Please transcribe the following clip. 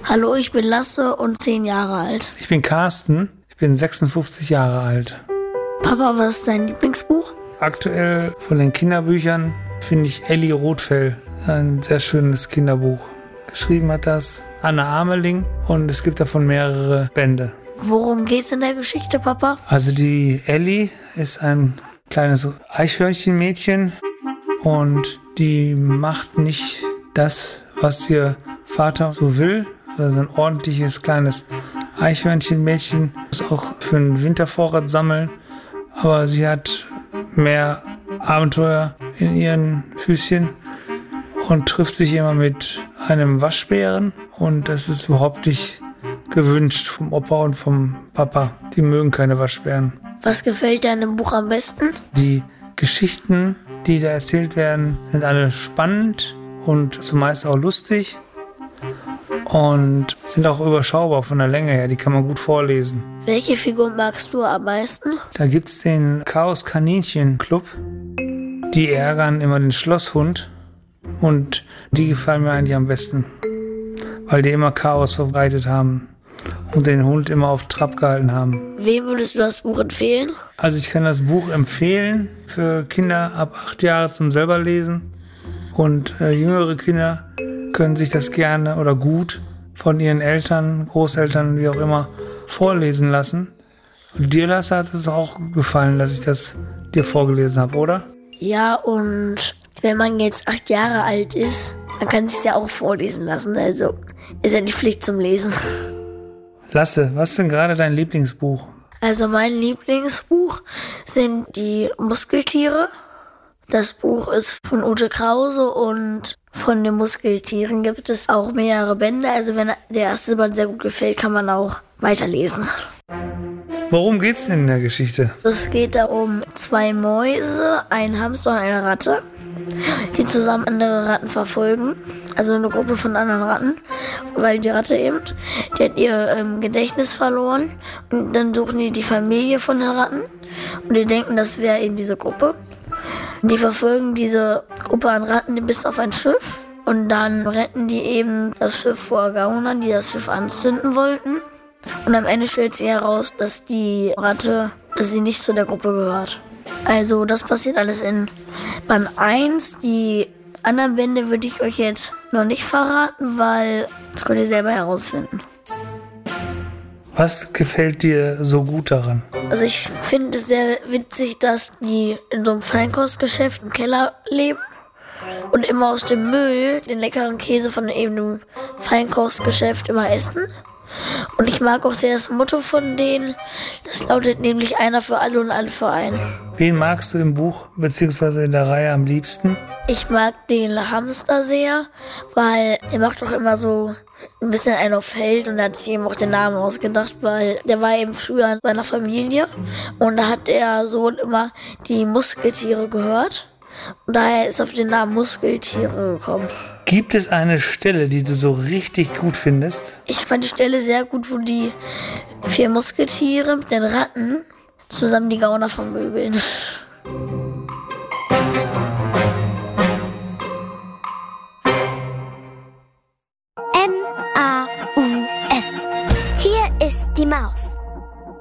Hallo, ich bin Lasse und 10 Jahre alt. Ich bin Carsten, ich bin 56 Jahre alt. Papa, was ist dein Lieblingsbuch? Aktuell von den Kinderbüchern finde ich Elli Rotfell, ein sehr schönes Kinderbuch. Geschrieben hat das Anne Ameling und es gibt davon mehrere Bände. Worum geht's in der Geschichte, Papa? Also die Elli ist ein kleines Eichhörnchenmädchen und die macht nicht das, was ihr Vater so will. Also ein ordentliches kleines Eichhörnchenmädchen muss auch für einen Wintervorrat sammeln, aber sie hat mehr Abenteuer in ihren Füßchen und trifft sich immer mit einem Waschbären und das ist überhaupt nicht gewünscht vom Opa und vom Papa. Die mögen keine Waschbären. Was gefällt dir an dem Buch am besten? Die Geschichten, die da erzählt werden, sind alle spannend und zumeist auch lustig und sind auch überschaubar von der Länge her. Die kann man gut vorlesen. Welche Figur magst du am meisten? Da gibt's den Chaos-Kaninchen-Club. Die ärgern immer den Schlosshund und die gefallen mir eigentlich am besten, weil die immer Chaos verbreitet haben und den Hund immer auf Trab gehalten haben. Wem würdest du das Buch empfehlen? Also ich kann das Buch empfehlen für Kinder ab 8 Jahre zum selber lesen und jüngere Kinder können sich das gerne oder gut von ihren Eltern, Großeltern, wie auch immer, vorlesen lassen. Und dir, Lasse, hat es auch gefallen, dass ich das dir vorgelesen habe, oder? Ja, und wenn man jetzt 8 Jahre alt ist, dann kann es sich ja auch vorlesen lassen. Also ist ja die Pflicht zum Lesen. Lasse, was ist denn gerade dein Lieblingsbuch? Also mein Lieblingsbuch sind die Muskeltiere. Das Buch ist von Ute Krause und von den Muskeltieren gibt es auch mehrere Bände. Also wenn der erste Band sehr gut gefällt, kann man auch weiterlesen. Worum geht's denn in der Geschichte? Es geht da um 2 Mäuse, einen Hamster und eine Ratte, die zusammen andere Ratten verfolgen. Also eine Gruppe von anderen Ratten, weil die Ratte eben, die hat ihr Gedächtnis verloren. Und dann suchen die Familie von den Ratten und die denken, das wäre eben diese Gruppe. Die verfolgen diese Gruppe an Ratten bis auf ein Schiff und dann retten die eben das Schiff vor Gaunern, die das Schiff anzünden wollten. Und am Ende stellt sich heraus, dass die Ratte, dass sie nicht zu der Gruppe gehört. Also das passiert alles in Band 1. Die anderen Bände würde ich euch jetzt noch nicht verraten, weil das könnt ihr selber herausfinden. Was gefällt dir so gut daran? Also ich finde es sehr witzig, dass die in so einem Feinkostgeschäft im Keller leben und immer aus dem Müll den leckeren Käse von eben dem Feinkostgeschäft immer essen. Und ich mag auch sehr das Motto von denen. Das lautet nämlich einer für alle und alle für einen. Wen magst du im Buch bzw. in der Reihe am liebsten? Ich mag den Hamster sehr, weil der macht doch immer so ein bisschen einen auf Held und da hat sich eben auch den Namen ausgedacht, weil der war eben früher in seiner Familie und da hat der Sohn immer die Muskeltiere gehört und daher ist auf den Namen Muskeltiere gekommen. Gibt es eine Stelle, die du so richtig gut findest? Ich fand die Stelle sehr gut, wo die 4 Musketiere mit den Ratten zusammen die Gauner vermöbeln.